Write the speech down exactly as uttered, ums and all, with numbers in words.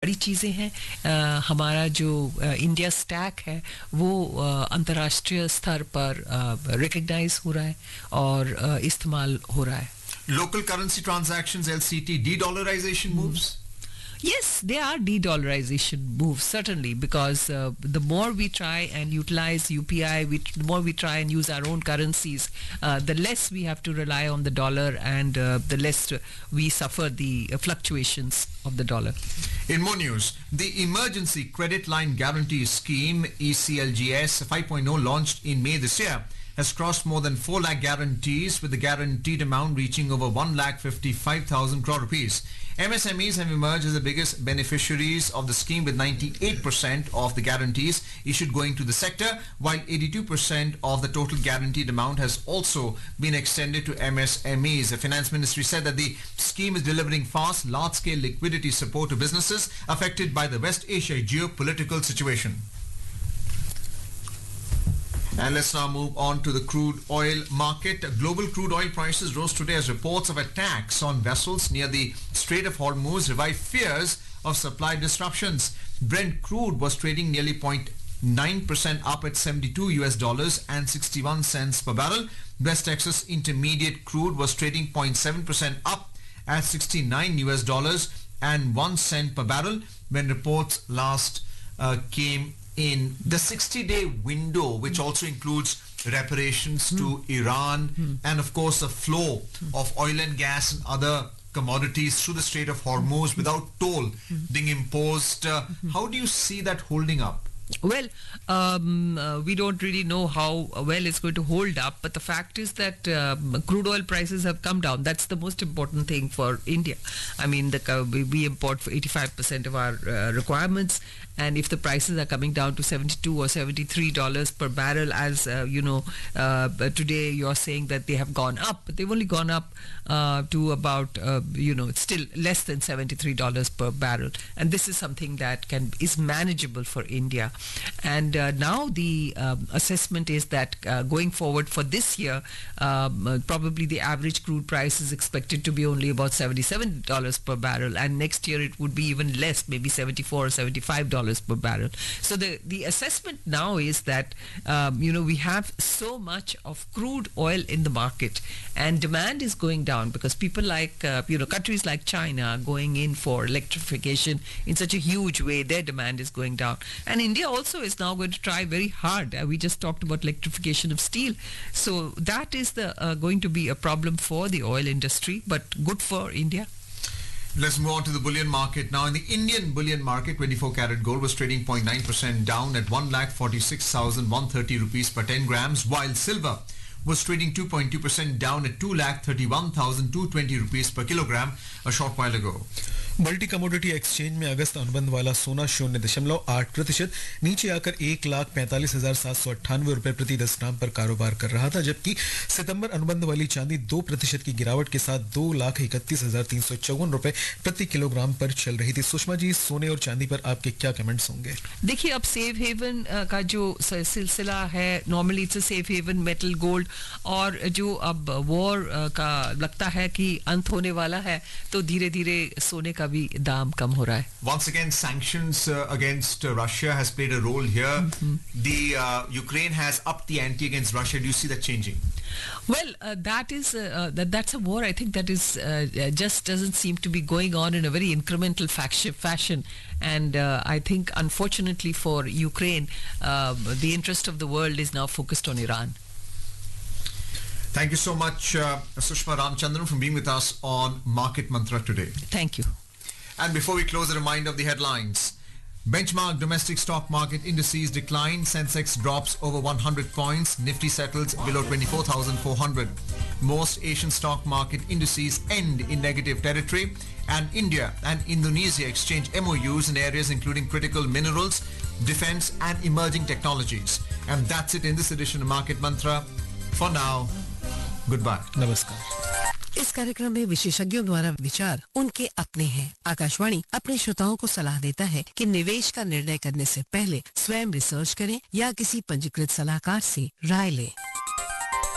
बड़ी चीज़ें हैं. uh, हमारा जो इंडिया uh, स्टैक है वो uh, अंतर्राष्ट्रीय स्तर पर रिकग्नाइज uh, हो रहा है और uh, इस्तेमाल हो रहा है. Local currency transactions, L C T, de-dollarization moves? Yes, they are de-dollarization moves, certainly, because uh, the more we try and utilize U P I, we, the more we try and use our own currencies, uh, the less we have to rely on the dollar and uh, the less we suffer the uh, fluctuations of the dollar. In more news, the Emergency Credit Line Guarantee Scheme, E C L G S five point oh, launched in May this year, has crossed more than four lakh guarantees, with the guaranteed amount reaching over one lakh fifty-five thousand crore rupees. M S M Es have emerged as the biggest beneficiaries of the scheme, with ninety-eight percent of the guarantees issued going to the sector, while eighty-two percent of the total guaranteed amount has also been extended to M S M Es. The Finance Ministry said that the scheme is delivering fast, large-scale liquidity support to businesses affected by the West Asia geopolitical situation. And let's now move on to the crude oil market. Global crude oil prices rose today as reports of attacks on vessels near the Strait of Hormuz revived fears of supply disruptions. Brent crude was trading nearly zero point nine percent up at seventy-two U S dollars and sixty-one cents per barrel. West Texas Intermediate crude was trading zero point seven percent up at sixty-nine U S dollars and one cent per barrel when reports last uh, came in. The sixty-day window, which also includes reparations mm. to Iran mm. and of course the flow mm. of oil and gas and other commodities through the Strait of Hormuz without toll mm. being imposed. Uh, mm. How do you see that holding up? Well, um, uh, we don't really know how well it's going to hold up, but the fact is that um, crude oil prices have come down. That's the most important thing for India. I mean, the, uh, we, we import for eighty-five percent of our uh, requirements, and if the prices are coming down to seventy-two or seventy-three dollars per barrel, as uh, you know, uh, today you're saying that they have gone up, but they've only gone up uh, to about, uh, you know, it's still less than seventy-three dollars per barrel, and this is something that can is manageable for India. And uh, now the um, assessment is that uh, going forward for this year, um, uh, probably the average crude price is expected to be only about seventy-seven dollars per barrel, and next year it would be even less, maybe seventy-four or seventy-five dollars per barrel. So the, the assessment now is that, um, you know, we have so much of crude oil in the market, and demand is going down because people like, uh, you know, countries like China are going in for electrification in such a huge way. Their demand is going down. And India also is now going to try very hard. Uh, we just talked about electrification of steel. So that is the uh, going to be a problem for the oil industry, but good for India. Let's move on to the bullion market now. In the Indian bullion market, twenty-four karat gold was trading zero point nine percent down at one lakh forty-six thousand one hundred thirty rupees per ten grams, while silver was trading two point two percent down at two lakh thirty-one thousand two hundred twenty rupees per kilogram a short while ago. Multi commodity exchange में अगस्त अनुबंध वाला सोना शून्य दशमलव आठ प्रतिशत नीचे आकर एक लाख पैंतालीस हजार सात सौ अट्ठानवे रुपए प्रति दस ग्राम पर कारोबार कर रहा था, जबकि सितंबर अनुबंध वाली चांदी दो प्रतिशत की गिरावट के साथ दो लाख इकतीस हजार तीन सौ चौवन रुपए प्रति किलोग्राम पर चल रही थी. सुषमा जी, सोने और चांदी पर आपके क्या कमेंट्स होंगे? देखिए, अब सेफ हेवन का जो सिलसिला है, normally it's a safe haven metal gold, और जो अब वॉर का लगता है कि अंत होने वाला है, तो धीरे धीरे सोने का भी दाम कम हो रहा है. Once again, sanctions uh, against uh, Russia has played a role here. Mm-hmm. The uh, Ukraine has upped the ante against Russia. Do you see that changing? Well, uh, that is uh, uh, that that's a war. I think that is uh, just doesn't seem to be going on in a very incremental faction, fashion. And uh, I think, unfortunately for Ukraine, uh, the interest of the world is now focused on Iran. Thank you so much, uh, Sushma Ramchandran, for being with us on Market Mantra today. Thank you. And before we close, a reminder of the headlines. Benchmark domestic stock market indices decline. Sensex drops over one hundred points. Nifty settles below twenty-four thousand four hundred. Most Asian stock market indices end in negative territory. And India and Indonesia exchange M O Us in areas including critical minerals, defense and emerging technologies. And that's it in this edition of Market Mantra. For now, goodbye. नमस्कार. इस कार्यक्रम में विशेषज्ञों द्वारा विचार उनके अपने हैं. आकाशवाणी अपने श्रोताओं को सलाह देता है कि निवेश का निर्णय करने से पहले स्वयं रिसर्च करें या किसी पंजीकृत सलाहकार से राय लें.